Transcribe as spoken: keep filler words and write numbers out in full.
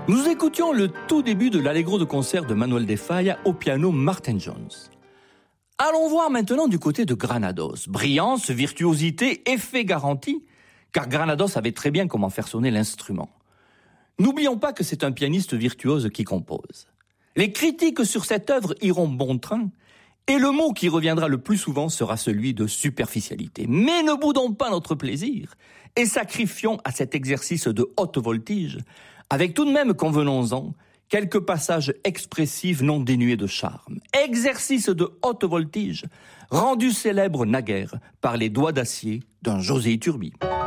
Nous écoutions le tout début de l'Allegro de concert de Manuel de Falla au piano Martin Jones. Allons voir maintenant du côté de Granados. Brillance, virtuosité, effet garanti, car Granados savait très bien comment faire sonner l'instrument. N'oublions pas que c'est un pianiste virtuose qui compose. Les critiques sur cette œuvre iront bon train, et le mot qui reviendra le plus souvent sera celui de superficialité. Mais ne boudons pas notre plaisir, et sacrifions à cet exercice de haute voltige, avec tout de même, convenons-en, quelques passages expressifs non dénués de charme. Exercice de haute voltige, rendu célèbre naguère par les doigts d'acier d'un José Iturbi.